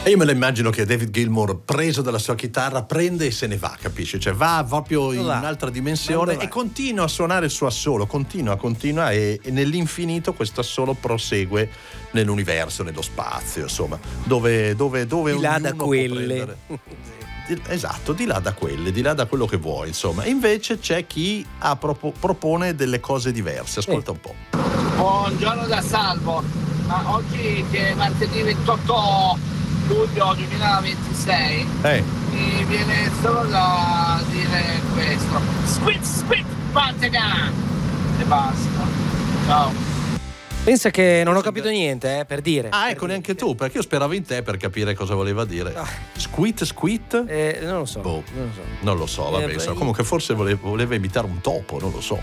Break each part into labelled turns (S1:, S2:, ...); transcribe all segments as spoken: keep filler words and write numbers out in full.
S1: E io me lo immagino che David Gilmour, preso dalla sua chitarra, prende e se ne va, capisci? Cioè va proprio in
S2: va.
S1: un'altra dimensione e continua a suonare il suo assolo, continua, continua e, e nell'infinito questo assolo prosegue nell'universo, nello spazio, insomma, dove, dove, dove
S2: Di là
S1: ognuno
S2: da
S1: può
S2: quelle.
S1: prendere. Di- Esatto, di là da quelle, di là da quello che vuoi, insomma. E invece c'è chi ha propo- propone delle cose diverse. Ascolta un po'.
S3: Buongiorno da Salvo, ma oggi che è martedì ventotto luglio duemilaventisei
S1: Eh.
S3: mi viene solo da dire questo: squid squid Pentagon e basta. Ciao.
S2: Pensa che non ho capito niente, eh, per dire.
S1: Ah,
S2: per
S1: ecco,
S2: dire.
S1: neanche tu, perché io speravo in te per capire cosa voleva dire.
S2: Ah.
S1: Squit, squit?
S2: Eh, non lo so.
S1: Boh.
S2: Non lo so.
S1: Non lo so, vabbè,
S2: Eh,
S1: insomma,
S2: beh,
S1: comunque forse voleva, voleva imitare un topo, non lo so.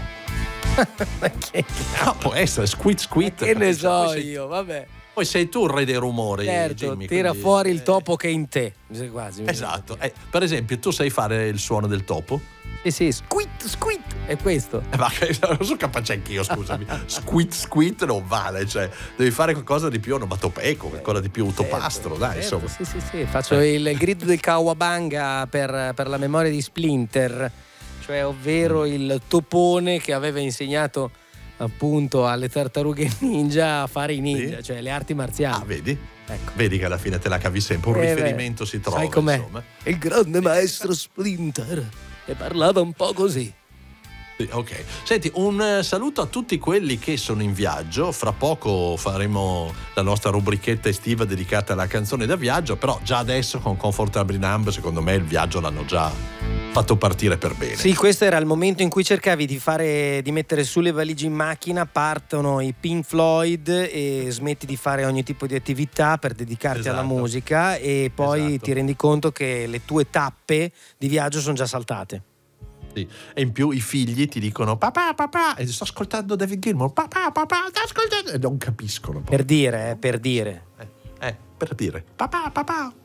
S2: che,
S1: No, può essere squit, squit.
S2: che ne
S1: Poi
S2: so
S1: sei-
S2: io, vabbè.
S1: Poi sei tu il re dei rumori,
S2: Certo,
S1: Jimmy,
S2: tira
S1: quindi,
S2: fuori il
S1: eh,
S2: topo che è in te. Quasi.
S1: Esatto. Eh, per esempio, tu sai fare il suono del topo?
S2: Sì, sì, squit, squit. È questo.
S1: Eh, ma che- non sono capace anch'io, scusami. Squit, squit non vale, cioè devi fare qualcosa di più onomatopeco, qualcosa di più topastro, dai,
S2: Certo,
S1: insomma.
S2: sì, sì, sì. Faccio il grido del Kawabanga per, per la memoria di Splinter, cioè ovvero il topone che aveva insegnato appunto alle tartarughe ninja a fare i ninja,
S1: Sì.
S2: cioè le arti marziali.
S1: Ah, vedi?
S2: Ecco.
S1: Vedi che alla fine te la cavi sempre, un
S2: Eh, beh,
S1: riferimento si trova,
S2: sai com'è?
S1: insomma.
S2: Il grande maestro Splinter che parlava un po' così.
S1: Sì, ok. Senti, un eh, saluto a tutti quelli che sono in viaggio. Fra poco faremo la nostra rubrichetta estiva dedicata alla canzone da viaggio, però già adesso con Comfortably Numb secondo me il viaggio l'hanno già fatto partire per bene.
S2: Sì, questo era il momento in cui cercavi di fare, di mettere su le valigie in macchina, partono i Pink Floyd e smetti di fare ogni tipo di attività per dedicarti alla
S1: Esatto.
S2: musica e poi
S1: Esatto.
S2: ti rendi conto che le tue tappe di viaggio sono già saltate.
S1: Sì. E in più i figli ti dicono papà, papà, e sto ascoltando David Gilmour, papà, papà, sto ascoltando, e non capiscono.
S2: Per dire, eh, per dire.
S1: Eh, eh, per dire papà, papà.